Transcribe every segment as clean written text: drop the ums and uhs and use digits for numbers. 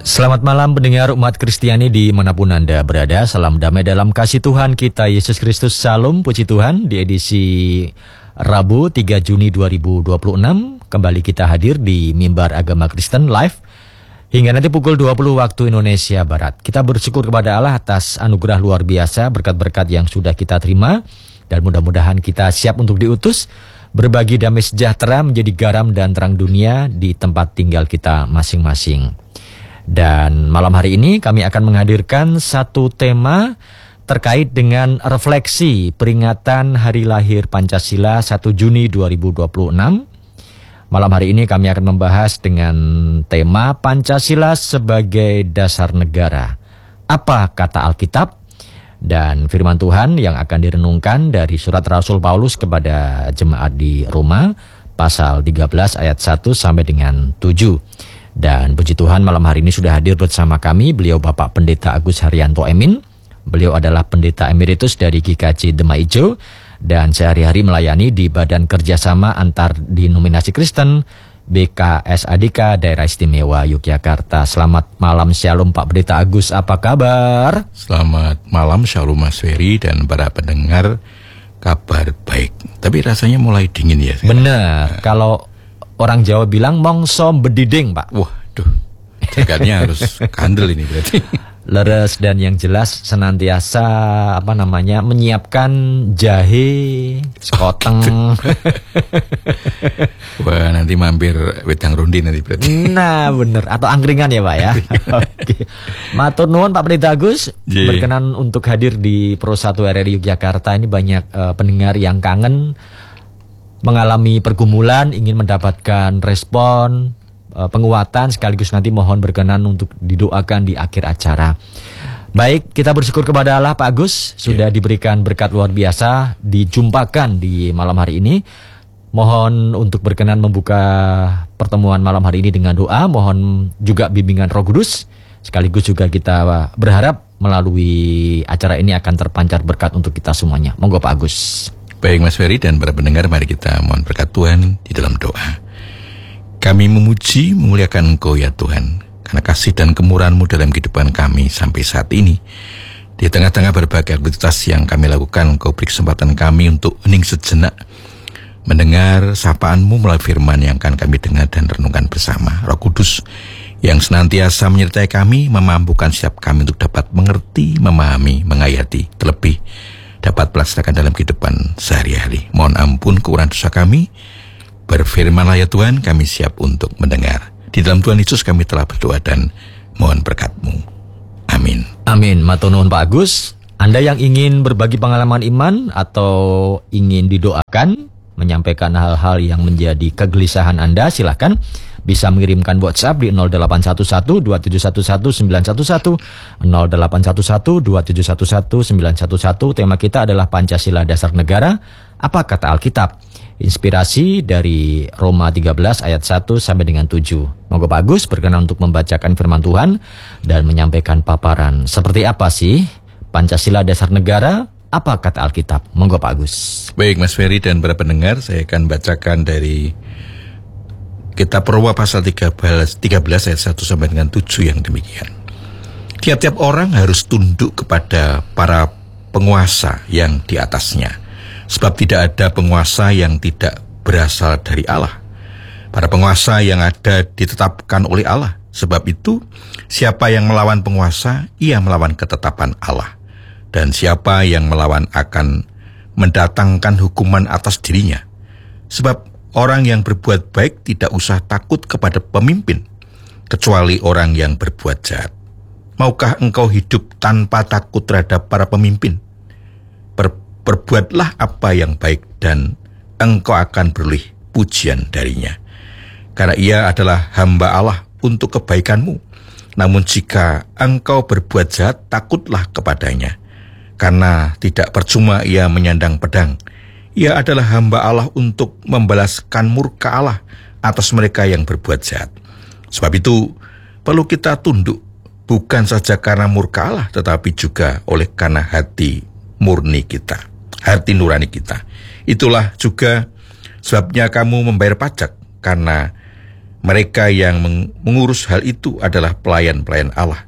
Selamat malam pendengar umat Kristiani dimanapun Anda berada. Salam damai dalam kasih Tuhan kita Yesus Kristus. Salam puji Tuhan di edisi Rabu 3 Juni 2026. Kembali kita hadir di Mimbar Agama Kristen Live hingga nanti pukul 20 waktu Indonesia Barat. Kita bersyukur kepada Allah atas anugerah luar biasa, berkat-berkat yang sudah kita terima. Dan mudah-mudahan kita siap untuk diutus berbagi damai sejahtera menjadi garam dan terang dunia di tempat tinggal kita masing-masing. Dan malam hari ini kami akan menghadirkan satu tema terkait dengan refleksi peringatan Hari Lahir Pancasila 1 Juni 2026. Malam hari ini kami akan membahas dengan tema Pancasila sebagai dasar negara. Apa kata Alkitab? Dan firman Tuhan yang akan direnungkan dari surat Rasul Paulus kepada jemaat di Roma, pasal 13 ayat 1 sampai dengan 7. Dan puji Tuhan malam hari ini sudah hadir bersama kami beliau Bapak Pendeta Agus Haryanto Emin. Beliau adalah Pendeta Emeritus dari GKJ Dema Ijo dan sehari-hari melayani di Badan Kerjasama Antar Denominasi Kristen BKSADK Daerah Istimewa Yogyakarta. Selamat malam, Shalom Pak Pendeta Agus, apa kabar? Selamat malam, Shalom Mas Ferry dan para pendengar, kabar baik. Tapi rasanya mulai dingin ya. Benar, kalau orang Jawa bilang mongso bediding, Pak. Waduh, jaketnya harus kandel ini berarti. Leres dan yang jelas senantiasa menyiapkan jahe, sekoteng. Wah, nanti mampir wedang rondi nanti berarti. Nah, bener, atau angkringan ya, Pak ya. Oke. Matur nuwun Pak Pendeta Agus, berkenan untuk hadir di Pro 1 RRI Yogyakarta. Ini banyak pendengar yang kangen, mengalami pergumulan, ingin mendapatkan respon, penguatan, sekaligus nanti mohon berkenan untuk didoakan di akhir acara. Baik, kita bersyukur kepada Allah Pak Agus, sudah diberikan berkat luar biasa, dijumpakan di malam hari ini. Mohon untuk berkenan membuka pertemuan malam hari ini dengan doa, mohon juga bimbingan Roh Kudus, sekaligus juga kita berharap melalui acara ini akan terpancar berkat untuk kita semuanya. Monggo Pak Agus. Baik Mas Ferry dan para pendengar, mari kita mohon berkat Tuhan di dalam doa. Kami memuji, memuliakan Engkau ya Tuhan, karena kasih dan kemurahan-Mu dalam kehidupan kami sampai saat ini. Di tengah-tengah berbagai aktivitas yang kami lakukan, Engkau beri kesempatan kami untuk hening sejenak, mendengar sapaan-Mu melalui firman yang akan kami dengar dan renungkan bersama. Roh Kudus yang senantiasa menyertai kami, memampukan setiap kami untuk dapat mengerti, memahami, menghayati, terlebih dapat melaksanakan dalam kehidupan sehari-hari. Mohon ampun kekurangan dosa kami. Berfirmanlah ya Tuhan, kami siap untuk mendengar. Di dalam Tuhan Yesus kami telah berdoa dan mohon berkat-Mu. Amin. Amin. Matur nuwun Pak Agus. Anda yang ingin berbagi pengalaman iman atau ingin didoakan, menyampaikan hal-hal yang menjadi kegelisahan Anda, silakan bisa mengirimkan WhatsApp di 0811 2711 911, 0811 2711 911. Tema kita adalah Pancasila Dasar Negara. Apa kata Alkitab? Inspirasi dari Roma 13 ayat 1 sampai dengan 7. Monggo Pak Agus berkenan untuk membacakan firman Tuhan dan menyampaikan paparan. Seperti apa sih Pancasila Dasar Negara? Apa kata Alkitab? Monggo Pak Agus. Baik Mas Ferry dan para pendengar, saya akan bacakan dari Kitab Roma pasal 13 ayat 1 sampai dengan 7 yang demikian. Tiap-tiap orang harus tunduk kepada para penguasa yang di atasnya, sebab tidak ada penguasa yang tidak berasal dari Allah. Para penguasa yang ada ditetapkan oleh Allah. Sebab itu, siapa yang melawan penguasa, ia melawan ketetapan Allah. Dan siapa yang melawan akan mendatangkan hukuman atas dirinya. Sebab orang yang berbuat baik tidak usah takut kepada pemimpin, kecuali orang yang berbuat jahat. Maukah engkau hidup tanpa takut terhadap para pemimpin? Perbuatlah apa yang baik dan engkau akan beroleh pujian darinya. Karena ia adalah hamba Allah untuk kebaikanmu. Namun jika engkau berbuat jahat, takutlah kepadanya. Karena tidak percuma ia menyandang pedang. Ia adalah hamba Allah untuk membalaskan murka Allah atas mereka yang berbuat jahat. Sebab itu perlu kita tunduk, bukan saja karena murka Allah, tetapi juga oleh karena hati murni kita, hati nurani kita. Itulah juga sebabnya kamu membayar pajak, karena Mereka yang mengurus hal itu adalah pelayan-pelayan Allah.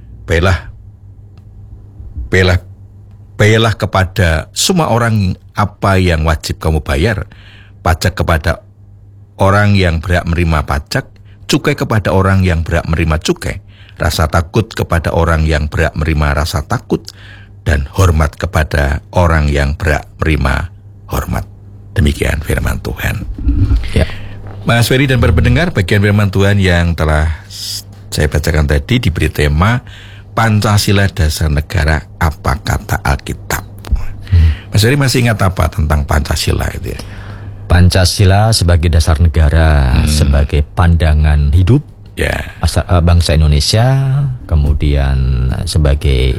Bayalah kepada semua orang apa yang wajib kamu bayar. Pajak kepada orang yang berhak menerima pajak, cukai kepada orang yang berhak menerima cukai, rasa takut kepada orang yang berhak menerima rasa takut, dan hormat kepada orang yang berhak menerima hormat. Demikian firman Tuhan. Ya. Mas Ferry dan para pendengar, bagian firman Tuhan yang telah saya bacakan tadi diberi tema Pancasila Dasar Negara, apa kata Alkitab. Mas Ferry masih ingat apa tentang Pancasila itu ya? Pancasila sebagai dasar negara, sebagai pandangan hidup bangsa Indonesia, kemudian sebagai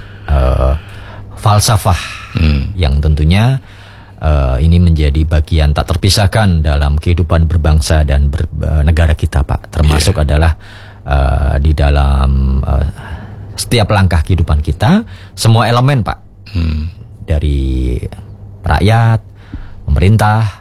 falsafah yang tentunya ini menjadi bagian tak terpisahkan dalam kehidupan berbangsa dan bernegara kita, Pak. Termasuk adalah di dalam setiap langkah kehidupan kita, semua elemen, Pak. Dari rakyat, pemerintah,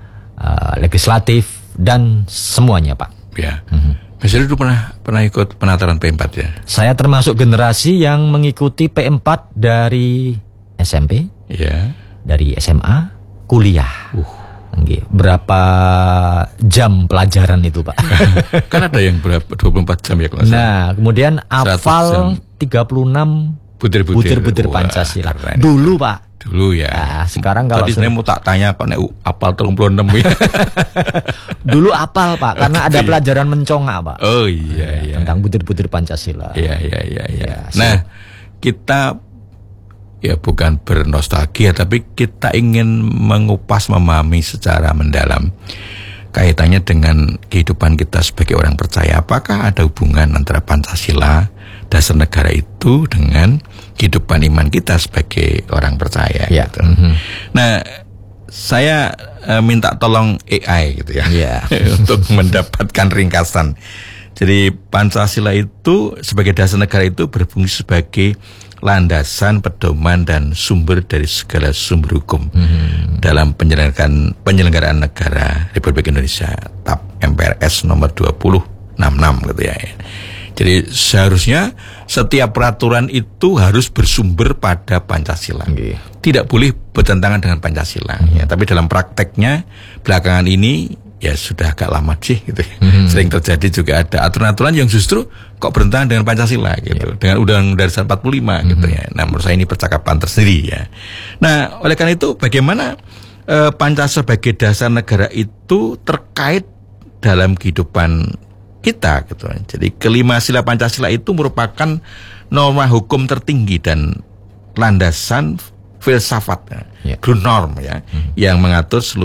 legislatif, dan semuanya, Pak. Ya. Mas Yeri dulu pernah ikut penataran P4 ya? Saya termasuk generasi yang mengikuti P4 dari SMP, dari SMA, kuliah. Berapa jam pelajaran itu, Pak? Kan ada yang berapa 24 jam ya kalau Nah, kemudian hafal 36 butir-butir Pancasila. Keren. Dulu, Pak. Dulu ya. Nah, sekarang kalau tadi saya mau tak tanya kok nek apal 36 ya. Dulu apal, Pak, karena ada pelajaran mencongak, Pak. Oh iya. Tentang butir-butir Pancasila. Iya. Nah, kita ya bukan bernostalgia, tapi kita ingin mengupas, memahami secara mendalam kaitannya dengan kehidupan kita sebagai orang percaya. Apakah ada hubungan antara Pancasila, dasar negara itu dengan kehidupan iman kita sebagai orang percaya gitu. Nah, saya minta tolong AI gitu ya. Untuk mendapatkan ringkasan. Jadi Pancasila itu sebagai dasar negara itu berfungsi sebagai landasan, pedoman, dan sumber dari segala sumber hukum dalam penyelenggaraan negara Republik Indonesia, TAP MPRS nomor 2066 gitu ya. Jadi seharusnya setiap peraturan itu harus bersumber pada Pancasila. Tidak boleh bertentangan dengan Pancasila. Ya, tapi dalam prakteknya belakangan ini ya sudah agak lama sih gitu. Sering terjadi juga ada aturan-aturan yang justru kok bertentangan dengan Pancasila gitu. Dengan Undang-Undang Dasar 45 gitu ya. Nah, menurut saya ini percakapan tersendiri ya. Nah, oleh karena itu bagaimana Pancasila sebagai dasar negara itu terkait dalam kehidupan kita gitu. Jadi kelima sila Pancasila itu merupakan norma hukum tertinggi dan landasan filsafat, ground norm ya, yang mengatur seluruh